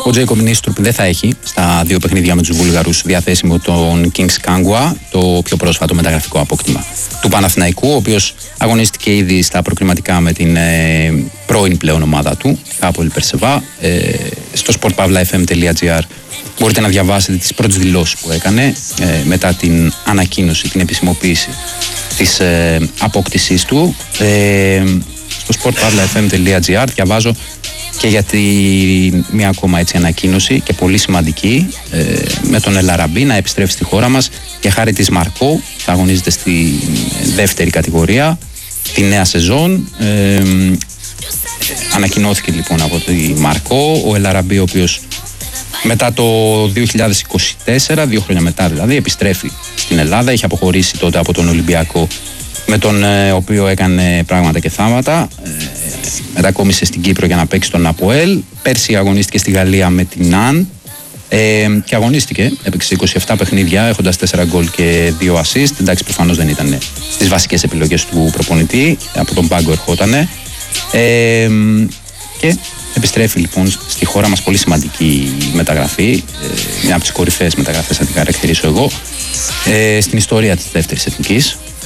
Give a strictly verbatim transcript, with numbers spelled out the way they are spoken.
Ο Τζέικομ Νίστρουπ δεν θα έχει στα δύο παιχνίδια με τους Βούλγαρους διαθέσιμο τον Kings Kangwa, το πιο πρόσφατο μεταγραφικό απόκτημα του Παναθηναϊκού, ο οποίος αγωνίστηκε ήδη στα προκριματικά με την ε, πρώην πλέον ομάδα του, Hapoel Be'er-Sheva. Ε, στο σπορτ παύλα εφ εμ τελεία τζι άρ μπορείτε να διαβάσετε τις πρώτες δηλώσεις που έκανε ε, μετά την ανακοίνωση, την επισημοποίηση της ε, απόκτησής του. Ε, στο σπορτ παύλα εφ εμ τελεία τζι άρ διαβάζω και γιατί μια ακόμα έτσι ανακοίνωση και πολύ σημαντική, ε, με τον Ελαραμπή να επιστρέψει στη χώρα μας και χάρη της Μαρκό, θα αγωνίζεται στη δεύτερη κατηγορία τη νέα σεζόν. ε, ανακοινώθηκε λοιπόν από τη Μαρκό ο Ελαραμπή, ο οποίος μετά το δύο χιλιάδες είκοσι τέσσερα, δύο χρόνια μετά δηλαδή, επιστρέφει στην Ελλάδα. Είχε αποχωρήσει τότε από τον Ολυμπιακό, με τον ε, οποίο έκανε πράγματα και θάματα. Ε, μετακόμισε στην Κύπρο για να παίξει τον Αποέλ. Πέρσι αγωνίστηκε στη Γαλλία με την Αν ε, και αγωνίστηκε, έπαιξε είκοσι επτά παιχνίδια έχοντας τέσσερα γκολ και δύο assist. Εντάξει, προφανώς δεν ήταν στις βασικές επιλογές του προπονητή, από τον πάγκο ερχότανε. Ε, και επιστρέφει λοιπόν στη χώρα μας, πολύ σημαντική μεταγραφή, ε, μια από τις κορυφαίες μεταγραφές θα την χαρακτηρίσω εγώ, ε, στην ιστορία της δεύτερης εθνικής.